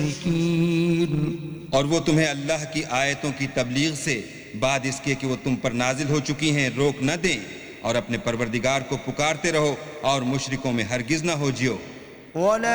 और वो तुम्हें अल्लाह की आयतों की तबलीग से बाद इसके कि वो तुम पर नाजिल हो चुकी हैं रोक न दें, और अपने परवरदिगार को पुकारते रहो और मुशरिकों में हरगिज न हो जियो।